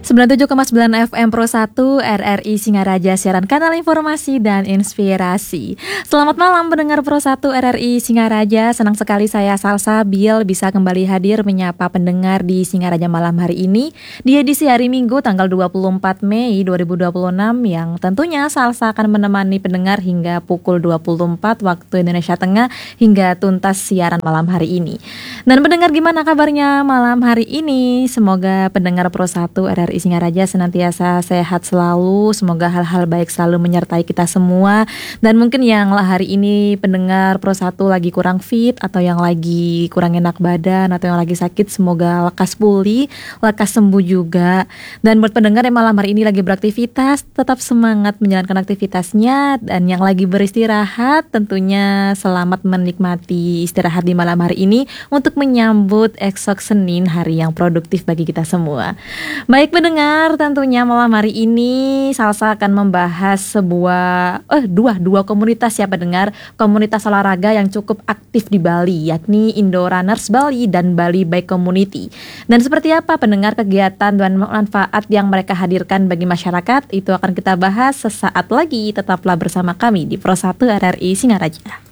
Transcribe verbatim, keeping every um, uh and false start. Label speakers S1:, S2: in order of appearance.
S1: sembilan puluh tujuh koma sembilan F M Pro satu R R I Singaraja, siaran kanal informasi dan inspirasi. Selamat malam pendengar Pro satu R R I Singaraja. Senang sekali saya Salsa Biel bisa kembali hadir menyapa pendengar di Singaraja malam hari ini di edisi hari Minggu tanggal dua puluh empat Mei dua ribu dua puluh enam yang tentunya Salsa akan menemani pendengar hingga pukul dua puluh empat waktu Indonesia Tengah hingga tuntas siaran malam hari ini. Dan pendengar, gimana kabarnya malam hari ini? Semoga pendengar Pro satu R R I Singaraja senantiasa sehat selalu. Semoga hal-hal baik selalu menyertai kita semua. Dan mungkin yang hari ini pendengar Pro satu lagi kurang fit, atau yang lagi kurang enak badan, atau yang lagi sakit, semoga lekas pulih, lekas sembuh juga. Dan buat pendengar yang malam hari ini lagi beraktivitas, tetap semangat menjalankan aktivitasnya. Dan yang lagi beristirahat, tentunya selamat menikmati istirahat di malam hari ini untuk menyambut esok Senin, hari yang produktif bagi kita semua. Baik pendengar, tentunya malam hari ini Salsa akan membahas sebuah eh dua dua komunitas ya pendengar, komunitas olahraga yang cukup aktif di Bali, yakni Indo Runners Bali dan Bali Bike Community. Dan seperti apa pendengar kegiatan dan manfaat yang mereka hadirkan bagi masyarakat, itu akan kita bahas sesaat lagi. Tetaplah bersama kami di Pro satu R R I Singaraja.